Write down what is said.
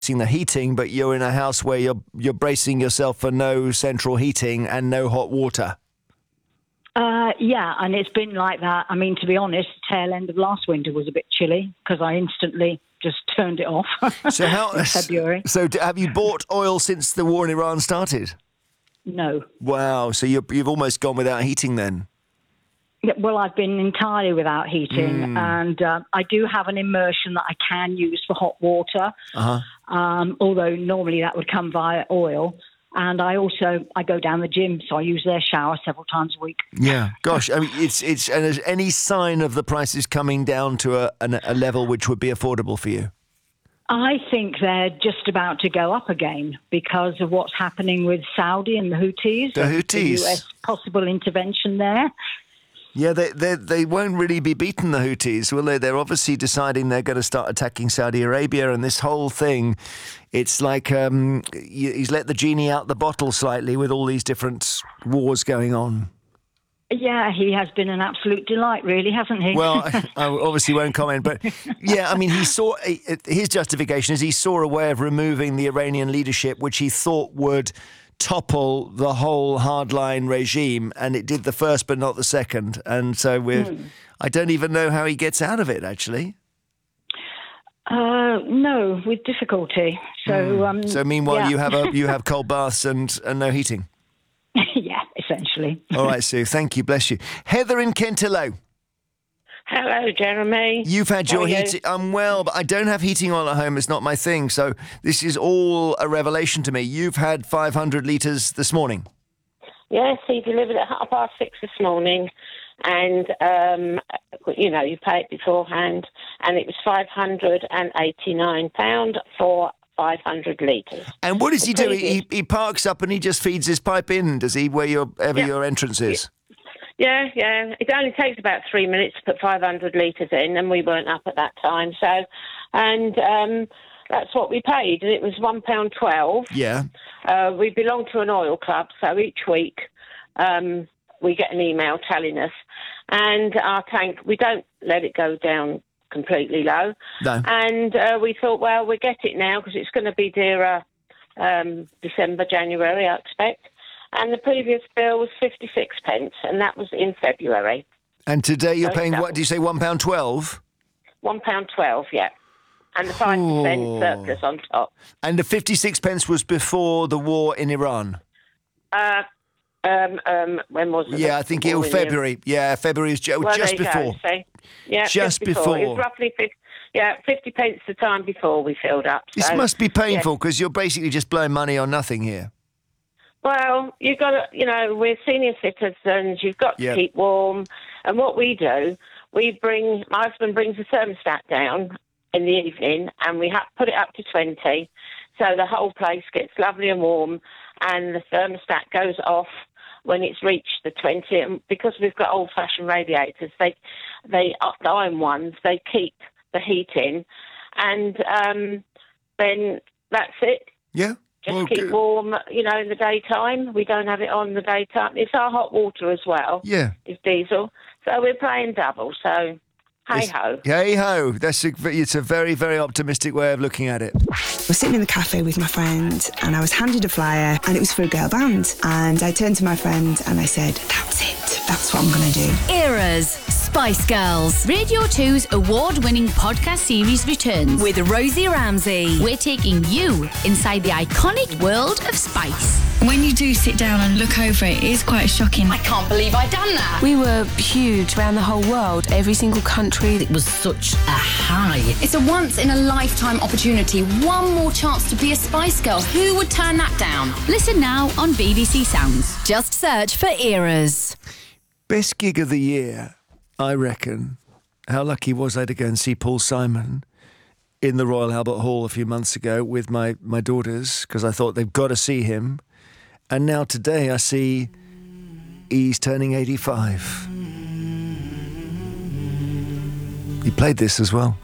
the heating, but you're in a house where you're bracing yourself for no central heating and no hot water. Yeah, and it's been like that. I mean, to be honest, tail end of last winter was a bit chilly because I instantly just turned it off So in February. So have you bought oil since the war in Iran started? No. Wow. So you've almost gone without heating then? Yeah, well, I've been entirely without heating, and I do have an immersion that I can use for hot water, although normally that would come via oil. And I go down the gym, so I use their shower several times a week. Yeah, gosh, I mean, it's and is any sign of the prices coming down to a level which would be affordable for you? I think they're just about to go up again because of what's happening with Saudi and the Houthis. The US possible intervention there. Yeah, they won't really be beaten, the Houthis, will they? They're obviously deciding they're going to start attacking Saudi Arabia, and this whole thing, it's like he's let the genie out the bottle slightly with all these different wars going on. Yeah, he has been an absolute delight, really, hasn't he? Well, I obviously won't comment, but yeah, I mean, his justification is he saw a way of removing the Iranian leadership, which he thought would topple the whole hardline regime, and it did the first but not the second. And so I don't even know how he gets out of it, actually. No, with difficulty. So, so meanwhile, you have cold baths and no heating. Yeah, essentially. All right, Sue. Thank you. Bless you. Heather in Kent, hello. Hello, Jeremy. You've had your heating. I'm well, but I don't have heating oil at home. It's not my thing. So this is all a revelation to me. You've had 500 litres this morning. Yes, he delivered at 6:30 this morning. And, you pay it beforehand. And it was £589 for 500 litres. And what does he do? He parks up and he just feeds his pipe in, does he, wherever your entrance is? Yeah. It only takes about 3 minutes to put 500 litres in, and we weren't up at that time. So, and that's what we paid, and it was £1.12. Yeah. We belong to an oil club, so each week we get an email telling us, and our tank, we don't let it go down completely low. No. And we thought, well, we'll get it now because it's going to be dearer December, January, I expect. And the previous bill was 56p, and that was in February. And today you're paying, what do you say, £1.12? £1.12, yeah. And the 5% surplus on top. And the 56p was before the war in Iran? When was it? Yeah, I think it was February. Yeah, February is just before. Yeah, just before. It was roughly 50p the time before we filled up. So, this must be painful because you're basically just blowing money on nothing here. Well, you've got to, we're senior citizens. You've got to keep warm. And what we do, my husband brings the thermostat down in the evening, and we put it up to 20, so the whole place gets lovely and warm, and the thermostat goes off when it's reached the 20. And because we've got old-fashioned radiators, they the iron ones, they keep the heat in, and then that's it. Yeah. Just keep warm, in the daytime. We don't have it on in the daytime. It's our hot water as well. Yeah. It's diesel. So we're paying double. So, hey-ho. Hey-ho. It's a very, very optimistic way of looking at it. I was sitting in the cafe with my friend and I was handed a flyer and it was for a girl band. And I turned to my friend and I said, that's it. That's what I'm going to do. Eras Spice Girls. Radio 2's award-winning podcast series returns with Rosie Ramsey. We're taking you inside the iconic world of Spice. When you do sit down and look over it, it is quite shocking. I can't believe I've done that. We were huge around the whole world, every single country. It was such a high. It's a once-in-a-lifetime opportunity. One more chance to be a Spice Girl. Who would turn that down? Listen now on BBC Sounds. Just search for Eras. Best gig of the year, I reckon. How lucky was I to go and see Paul Simon in the Royal Albert Hall a few months ago with my daughters, because I thought they've got to see him. And now today I see he's turning 85. He played this as well.